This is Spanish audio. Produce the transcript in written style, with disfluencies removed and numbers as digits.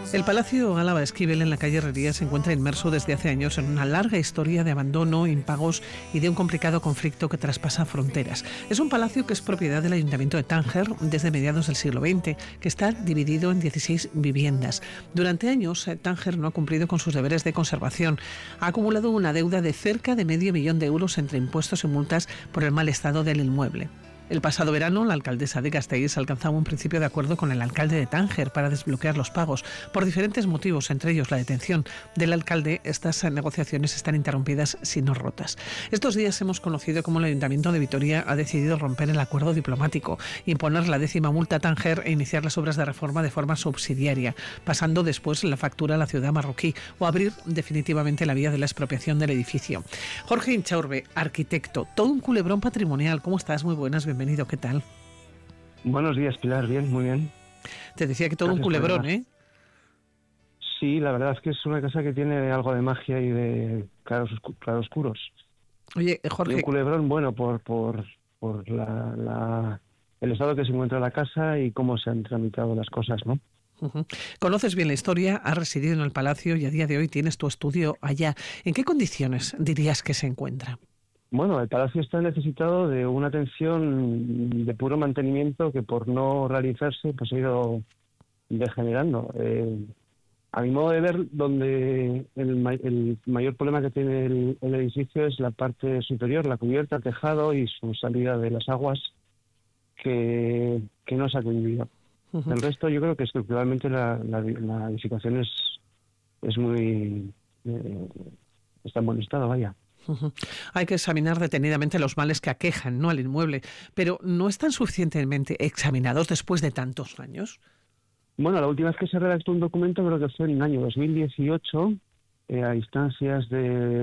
El Palacio Álava Esquivel en la calle Herrería se encuentra inmerso desde hace años en una larga historia de abandono, impagos y de un complicado conflicto que traspasa fronteras. Es un palacio que es propiedad del Ayuntamiento de Tánger desde mediados del siglo XX, que está dividido en 16 viviendas. Durante años, Tánger no ha cumplido con sus deberes de conservación. Ha acumulado una deuda de cerca de €500.000 entre impuestos y multas por el mal estado del inmueble. El pasado verano, la alcaldesa de Gasteiz alcanzaba un principio de acuerdo con el alcalde de Tánger para desbloquear los pagos. Por diferentes motivos, entre ellos la detención del alcalde, estas negociaciones están interrumpidas si no rotas. Estos días hemos conocido cómo el Ayuntamiento de Vitoria ha decidido romper el acuerdo diplomático, imponer la 10ª multa a Tánger e iniciar las obras de reforma de forma subsidiaria, pasando después la factura a la ciudad marroquí o abrir definitivamente la vía de la expropiación del edificio. Jorge Inchaurbe, arquitecto, todo un culebrón patrimonial. ¿Cómo estás? Muy buenas, bienvenido, ¿qué tal? Buenos días, Pilar, bien, muy bien. Te decía que todo un culebrón, ¿eh? Sí, la verdad es que es una casa que tiene algo de magia y de claroscuros. Oye, Jorge... Y un culebrón, bueno, por el estado que se encuentra la casa y cómo se han tramitado las cosas, ¿no? Uh-huh. Conoces bien la historia, has residido en el palacio y a día de hoy tienes tu estudio allá. ¿En qué condiciones dirías que se encuentra? Bueno, el palacio está necesitado de una atención de puro mantenimiento que por no realizarse pues ha ido degenerando. A mi modo de ver, donde el mayor problema que tiene el edificio es la parte superior, la cubierta, el tejado y su salida de las aguas que no se ha atendido. Uh-huh. El resto yo creo que estructuralmente la edificación es muy... está en buen estado, vaya. Uh-huh. Hay que examinar detenidamente los males que aquejan, ¿no?, al inmueble, pero ¿no están suficientemente examinados después de tantos años? Bueno, la última vez que se redactó un documento creo que fue en el año 2018, a instancias de